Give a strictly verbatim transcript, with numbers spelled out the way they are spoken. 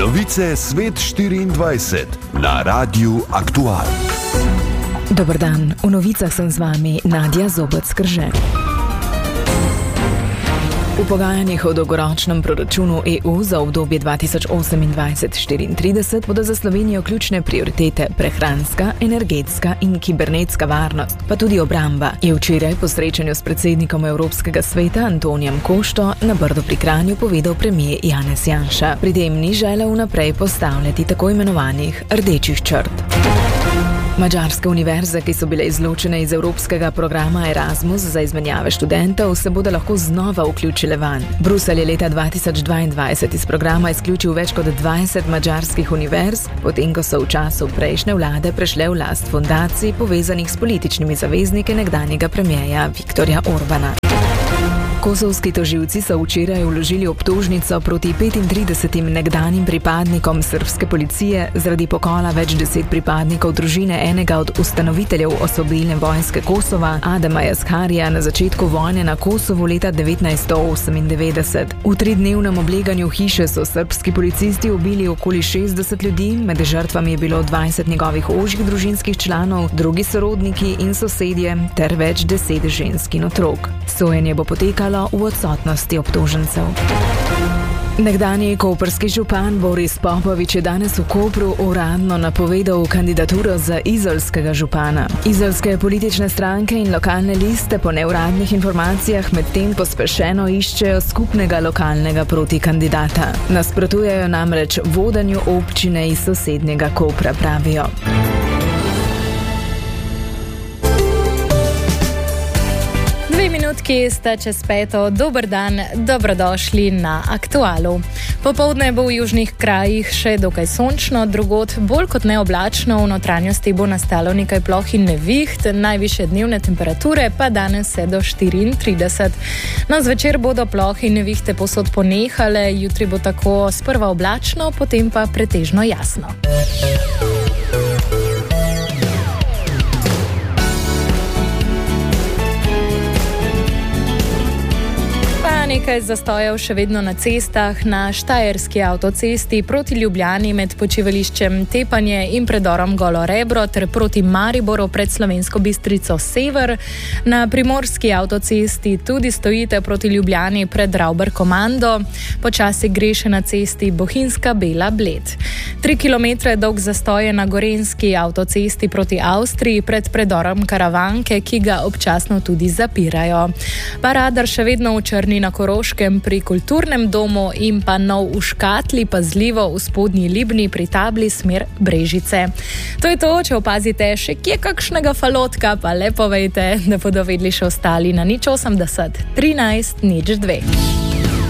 Novice Svet štiriindvajset na Radiu Aktual. Dober dan, v novicah sem z vami Nadja Zobec-Krže. V pogajanjih o dolgoročnem proračunu E U za obdobje dva tisoč osemindvajset do štiriintrideset bodo za Slovenijo ključne prioritete prehranska, energetska in kibernetska varnost, pa tudi obramba, je včeraj po srečanju s predsednikom Evropskega sveta Antonijem Košto na Brdu pri Kranju povedal premier Janez Janša. Pri tem ni želel vnaprej postavljati tako imenovanih rdečih črt. Madžarske univerze, ki so bile izločene iz evropskega programa Erasmus za izmenjave študentov, se bodo lahko znova vključile vanj. Bruselj je leta dva tisoč dvaindvajset iz programa izključil več kot dvajset madžarskih univerz, potem ko so v času prejšnje vlade prešle v last fundacij povezanih s političnimi zavezniki nekdanjega premierja Viktorja Orbana. Kosovski tožilci so včeraj vložili obtožnico proti petintridesetim nekdanjim pripadnikom srbske policije zaradi pokola več deset pripadnikov družine enega od ustanoviteljev osvobodilne vojske Kosova, Adema Jaskarija, na začetku vojne na Kosovu leta devetnajststo osemindevetdeset. V tridnevnem obleganju hiše so srbski policisti ubili okoli šestdeset ljudi, med žrtvami je bilo dvajset njegovih ožjih družinskih članov, drugi sorodniki in sosedje ter več deset žensk in otrok. Sojenje bo potekalo v odsotnosti obtožencev. Nekdanji koprski župan Boris Popovič je danes v Kopru uradno napovedal kandidaturo za izolskega župana. Izolske politične stranke in lokalne liste po neuradnih informacijah medtem pospešeno iščejo skupnega lokalnega protikandidata. Nasprotujejo namreč vodenju občine iz sosednjega Kopra, pravijo. Minutki sta čez peto. Dober dan, dobrodošli na Aktualu. Popoldne bo v južnih krajih še dokaj sončno, drugod bolj kot neoblačno, v notranjosti bo nastalo nekaj ploh in neviht, najvišje dnevne temperature pa danes se do štiriintrideset. Na zvečer bodo ploh in nevihte povsod ponehale, jutri bo tako sprva oblačno, potem pa pretežno jasno. Nekaj zastojev še vedno na cestah. Na štajerski avtocesti proti Ljubljani med počivališčem Tepanje in predorom Golo Rebro ter proti Mariboru pred Slovensko Bistrico Sever. Na primorski avtocesti tudi stojite proti Ljubljani pred Ravber Komando. Počasi gre še na cesti Bohinjska Bela Bled. Tri kilometre dolg zastoj je na gorenjski avtocesti proti Avstriji pred predorom Karavanke, ki ga občasno tudi zapirajo. Pa radar še vedno v črni na Koroškem pri Kulturnem domu in pa nov v Škatli, pazljivo v Spodnji Libni pri tabli smer Brežice. To je to, če opazite še kje kakšnega falotka, pa le povejte, da bodo vedeli še ostali na nič osemdeset trinajst nič dve.